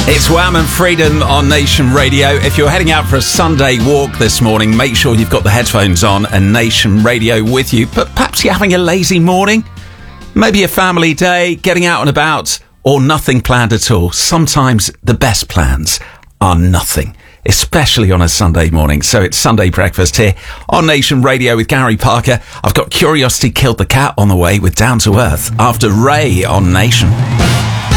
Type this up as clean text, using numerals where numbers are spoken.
It's Wham and Freedom on Nation Radio. If you're heading out for a Sunday walk this morning, make sure you've got the headphones on and Nation Radio with you. But perhaps you're having a lazy morning, maybe a family day, getting out and about, or nothing planned at all. Sometimes the best plans are nothing, especially on a Sunday morning. So it's Sunday breakfast here on Nation Radio with Gary Parker. I've got Curiosity Killed the Cat on the way with Down to Earth after Ray on Nation.